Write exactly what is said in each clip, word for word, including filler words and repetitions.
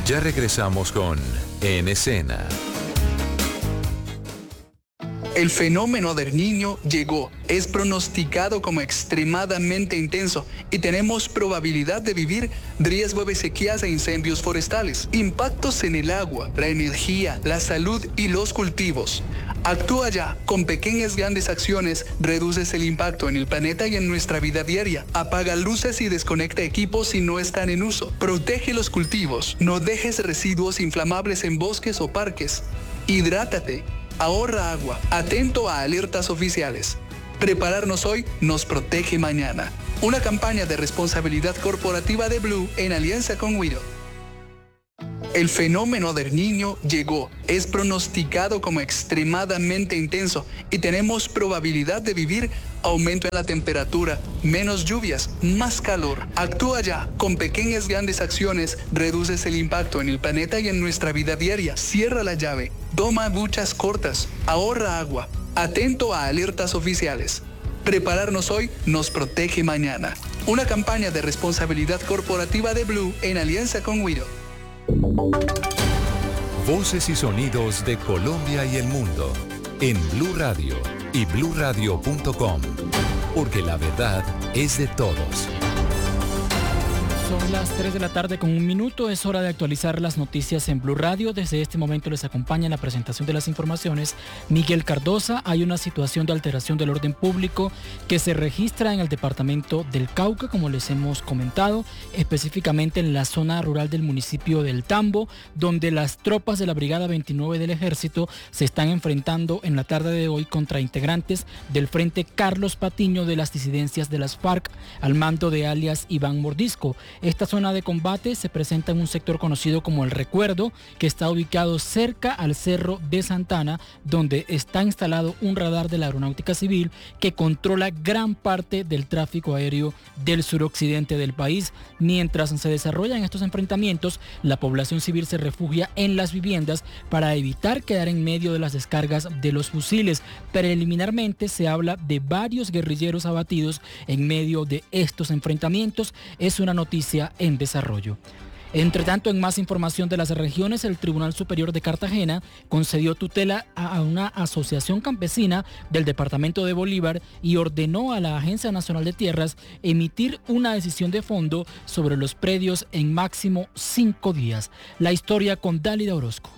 Ya regresamos con En Escena. El fenómeno del Niño llegó, es pronosticado como extremadamente intenso y tenemos probabilidad de vivir riesgo de sequías e incendios forestales, impactos en el agua, la energía, la salud y los cultivos. Actúa ya, con pequeñas grandes acciones reduces el impacto en el planeta y en nuestra vida diaria. Apaga luces y desconecta equipos si no están en uso. Protege los cultivos, no dejes residuos inflamables en bosques o parques. Hidrátate. Ahorra agua, atento a alertas oficiales. Prepararnos hoy nos protege mañana. Una campaña de responsabilidad corporativa de Blue en alianza con Wido. El fenómeno del Niño llegó, es pronosticado como extremadamente intenso y tenemos probabilidad de vivir aumento en la temperatura, menos lluvias, más calor. Actúa ya, con pequeñas grandes acciones reduces el impacto en el planeta y en nuestra vida diaria. Cierra la llave, toma duchas cortas, ahorra agua, atento a alertas oficiales. Prepararnos hoy nos protege mañana. Una campaña de responsabilidad corporativa de Blue en alianza con Wido. Voces y sonidos de Colombia y el mundo en Blue Radio y blue radio punto com, porque la verdad es de todos. Son las tres de la tarde con un minuto, es hora de actualizar las noticias en Blue Radio. Desde este momento les acompaña en la presentación de las informaciones Miguel Cardosa. Hay una situación de alteración del orden público que se registra en el departamento del Cauca, como les hemos comentado, específicamente en la zona rural del municipio del Tambo, donde las tropas de la Brigada veintinueve del Ejército se están enfrentando en la tarde de hoy contra integrantes del Frente Carlos Patiño de las disidencias de las FARC, al mando de alias Iván Mordisco. Esta zona de combate se presenta en un sector conocido como El Recuerdo, que está ubicado cerca al Cerro de Santana, donde está instalado un radar de la Aeronáutica Civil que controla gran parte del tráfico aéreo del suroccidente del país. Mientras se desarrollan estos enfrentamientos, la población civil se refugia en las viviendas para evitar quedar en medio de las descargas de los fusiles. Preliminarmente se habla de varios guerrilleros abatidos en medio de estos enfrentamientos. Es una noticia en desarrollo. Entre tanto, en más información de las regiones, el Tribunal Superior de Cartagena concedió tutela a una asociación campesina del departamento de Bolívar y ordenó a la Agencia Nacional de Tierras emitir una decisión de fondo sobre los predios en máximo cinco días. La historia con Dálida Orozco.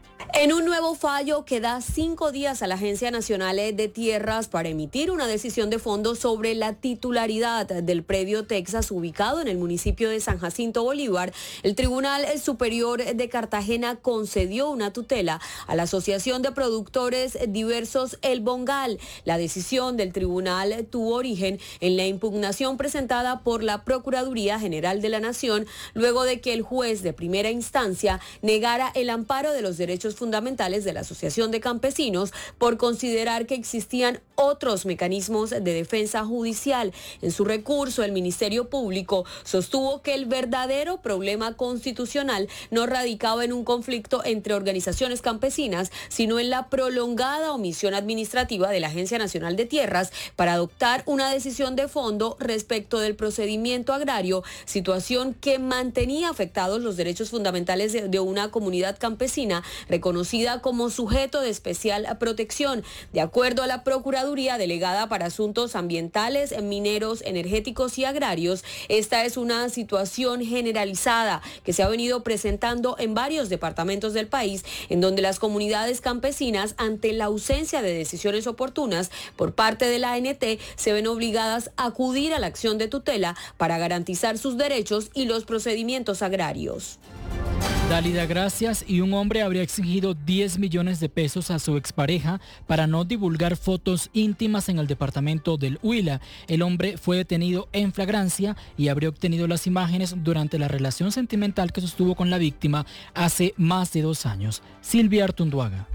En un nuevo fallo que da cinco días a la Agencia Nacional de Tierras para emitir una decisión de fondo sobre la titularidad del predio Texas ubicado en el municipio de San Jacinto Bolívar, el Tribunal Superior de Cartagena concedió una tutela a la Asociación de Productores Diversos El Bongal. La decisión del tribunal tuvo origen en la impugnación presentada por la Procuraduría General de la Nación luego de que el juez de primera instancia negara el amparo de los derechos fundamentales de la Asociación de Campesinos por considerar que existían otros mecanismos de defensa judicial. En su recurso, el Ministerio Público sostuvo que el verdadero problema constitucional no radicaba en un conflicto entre organizaciones campesinas, sino en la prolongada omisión administrativa de la Agencia Nacional de Tierras para adoptar una decisión de fondo respecto del procedimiento agrario, situación que mantenía afectados los derechos fundamentales de, de una comunidad campesina reconocida como sujeto de especial protección. De acuerdo a la Procuraduría Delegada para Asuntos Ambientales, Mineros, Energéticos y Agrarios, esta es una situación generalizada que se ha venido presentando en varios departamentos del país, en donde las comunidades campesinas, ante la ausencia de decisiones oportunas por parte de la A N T, se ven obligadas a acudir a la acción de tutela para garantizar sus derechos y los procedimientos agrarios. Dálida, gracias. Y un hombre habría exigido diez millones de pesos a su expareja para no divulgar fotos íntimas en el departamento del Huila. El hombre fue detenido en flagrancia y habría obtenido las imágenes durante la relación sentimental que sostuvo con la víctima hace más de dos años. Silvia Artunduaga.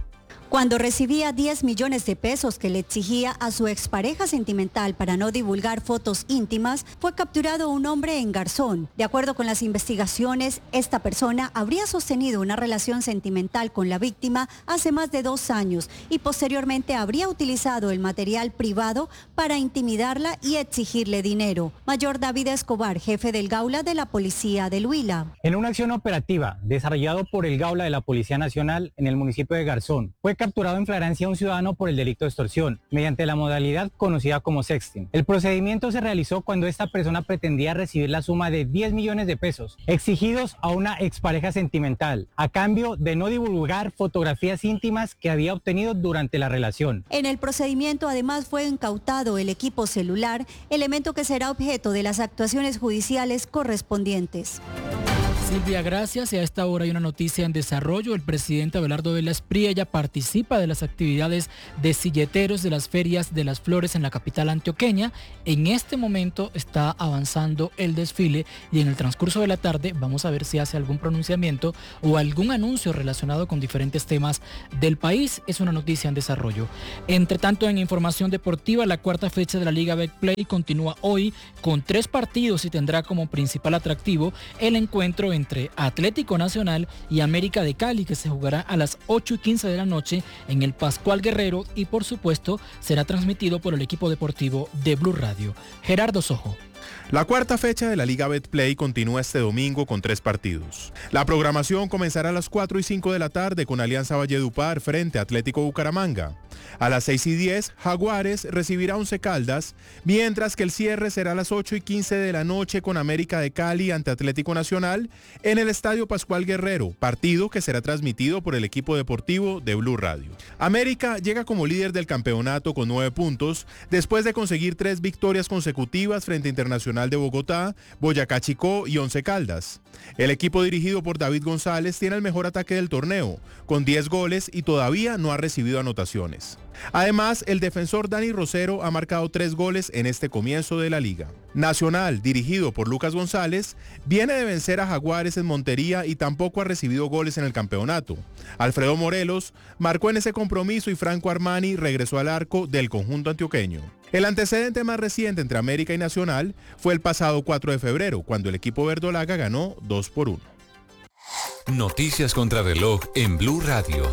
Cuando recibía diez millones de pesos que le exigía a su expareja sentimental para no divulgar fotos íntimas, fue capturado un hombre en Garzón. De acuerdo con las investigaciones, esta persona habría sostenido una relación sentimental con la víctima hace más de dos años y posteriormente habría utilizado el material privado para intimidarla y exigirle dinero. Mayor David Escobar, jefe del Gaula de la Policía del Huila. En una acción operativa desarrollado por el Gaula de la Policía Nacional en el municipio de Garzón, fue capturado en flagrancia un ciudadano por el delito de extorsión, mediante la modalidad conocida como sexting. El procedimiento se realizó cuando esta persona pretendía recibir la suma de diez millones de pesos, exigidos a una expareja sentimental, a cambio de no divulgar fotografías íntimas que había obtenido durante la relación. En el procedimiento además fue incautado el equipo celular, elemento que será objeto de las actuaciones judiciales correspondientes. Silvia, gracias. Y a esta hora hay una noticia en desarrollo. El presidente Abelardo Vela Espriella participa de las actividades de silleteros de las ferias de las flores en la capital antioqueña. En este momento está avanzando el desfile y en el transcurso de la tarde vamos a ver si hace algún pronunciamiento o algún anuncio relacionado con diferentes temas del país. Es una noticia en desarrollo. Entre tanto, en información deportiva, la cuarta fecha de la Liga Betplay continúa hoy con tres partidos y tendrá como principal atractivo el encuentro entre Atlético Nacional y América de Cali, que se jugará a las ocho y quince de la noche en el Pascual Guerrero y por supuesto será transmitido por el equipo deportivo de Blue Radio. Gerardo Sojo. La cuarta fecha de la Liga Betplay continúa este domingo con tres partidos. La programación comenzará a las cuatro y cinco de la tarde con Alianza Valledupar frente a Atlético Bucaramanga. A las seis y diez, Jaguares recibirá Once Caldas, mientras que el cierre será a las ocho y quince de la noche con América de Cali ante Atlético Nacional en el Estadio Pascual Guerrero, partido que será transmitido por el equipo deportivo de Blue Radio. América llega como líder del campeonato con nueve puntos, después de conseguir tres victorias consecutivas frente a Internacional de Bogotá, Boyacá Chicó y Once Caldas. El equipo dirigido por David González tiene el mejor ataque del torneo, con diez goles y todavía no ha recibido anotaciones. Además, el defensor Dani Rosero ha marcado tres goles en este comienzo de la liga. Nacional, dirigido por Lucas González, viene de vencer a Jaguares en Montería y tampoco ha recibido goles en el campeonato. Alfredo Morelos marcó en ese compromiso y Franco Armani regresó al arco del conjunto antioqueño. El antecedente más reciente entre América y Nacional fue el pasado cuatro de febrero, cuando el equipo verdolaga ganó dos por uno. Noticias contra reloj en Blue Radio.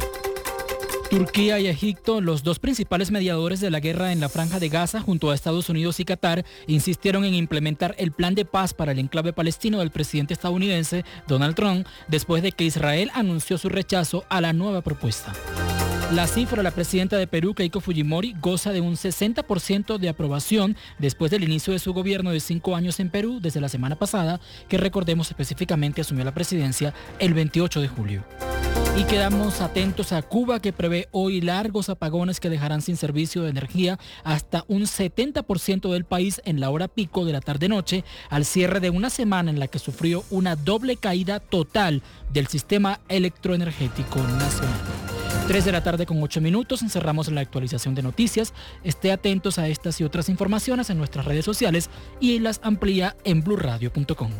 Turquía y Egipto, los dos principales mediadores de la guerra en la Franja de Gaza, junto a Estados Unidos y Qatar, insistieron en implementar el plan de paz para el enclave palestino del presidente estadounidense Donald Trump, después de que Israel anunció su rechazo a la nueva propuesta. La cifra de la presidenta de Perú, Keiko Fujimori, goza de un sesenta por ciento de aprobación después del inicio de su gobierno de cinco años en Perú desde la semana pasada, que recordemos específicamente asumió la presidencia el veintiocho de julio. Y quedamos atentos a Cuba, que prevé hoy largos apagones que dejarán sin servicio de energía hasta un setenta por ciento del país en la hora pico de la tarde-noche, al cierre de una semana en la que sufrió una doble caída total del sistema electroenergético nacional. tres de la tarde con ocho minutos, encerramos la actualización de noticias. Esté atentos a estas y otras informaciones en nuestras redes sociales y las amplía en blue radio punto com.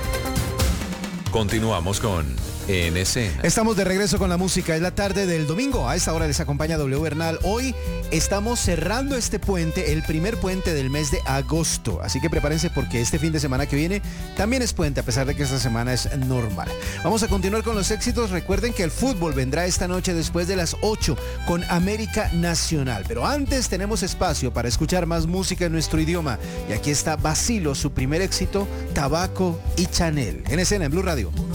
Continuamos con En Escena. Estamos de regreso con la música. Es la tarde del domingo. A esta hora les acompaña W Bernal. Hoy estamos cerrando este puente, el primer puente del mes de agosto. Así que prepárense porque este fin de semana que viene también es puente, a pesar de que esta semana es normal. Vamos a continuar con los éxitos. Recuerden que el fútbol vendrá esta noche después de las ocho con América Nacional. Pero antes tenemos espacio para escuchar más música en nuestro idioma. Y aquí está Basilo, su primer éxito, Tabaco y Chanel. En Escena, en Blue Radio.